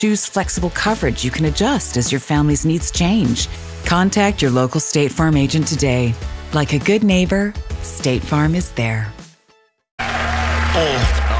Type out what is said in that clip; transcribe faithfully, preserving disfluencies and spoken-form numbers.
Choose flexible coverage you can adjust as your family's needs change. Contact your local State Farm agent today. Like a good neighbor, State Farm is there. Oh.